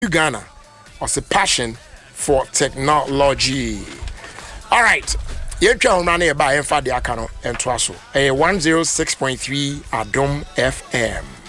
Ghana was a passion for technology. All right. Yetwa onane ba emfa de aka no ento aso. 106.3 Adom FM.